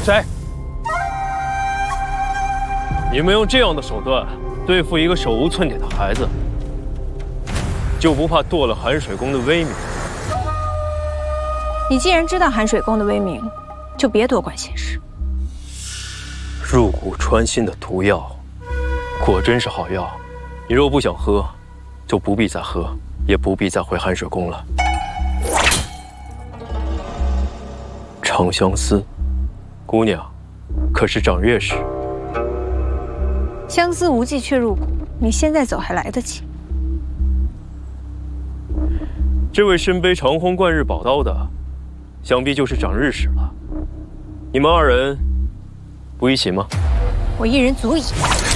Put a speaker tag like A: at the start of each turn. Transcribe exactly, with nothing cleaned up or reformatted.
A: 谁？你们用这样的手段对付一个手无寸铁的孩子，就不怕堕了寒水宫的威名？
B: 你既然知道寒水宫的威名，就别多管闲事。
A: 入骨穿心的毒药，果真是好药。你若不想喝，就不必再喝，也不必再回寒水宫了。长相思，姑娘，可是掌月时？
B: 相思无忌却入骨，你现在走还来得及。
A: 这位身背长轰贯日宝刀的，想必就是掌日使了。你们二人不一起吗？
B: 我一人足矣。